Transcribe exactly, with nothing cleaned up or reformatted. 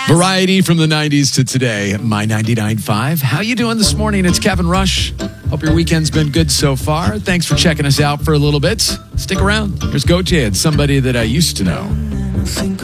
Variety from the nineties to today. My ninety-nine point five. How you doing this morning? It's Kevin Rush. Hope your weekend's been good so far. Thanks for checking us out for a little bit. Stick around. Here's Gotye, somebody that I used to know.